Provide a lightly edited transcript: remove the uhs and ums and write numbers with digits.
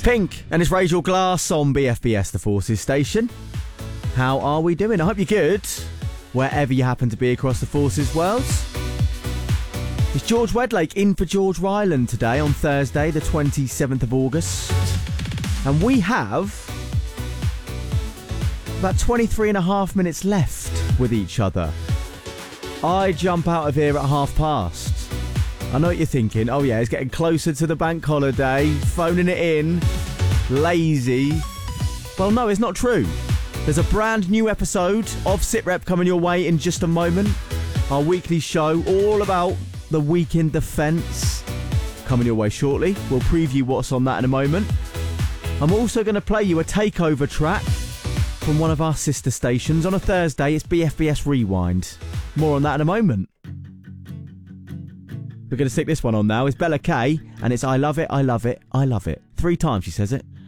Pink and it's Rachel Glass on BFBS, the Forces station. How are we doing? I hope you're good, wherever you happen to be across the Forces world. It's George Wedlake in for George Ryland today on Thursday, the 27th of August. And we have about 23 and a half minutes left with each other. I jump out of here at past. I know what you're thinking. Oh yeah, it's getting closer to the bank holiday, phoning it in, lazy. Well, no, it's not true. There's a brand new episode of SitRep coming your way in just a moment. Our weekly show all about the week in defence coming your way shortly. We'll preview what's on that in a moment. I'm also going to play you a takeover track from one of our sister stations. On a Thursday, it's BFBS Rewind. More on that in a moment. We're going to stick this one on now. It's Bella K, and it's I love it, I love it, I love it. 3 times she says it.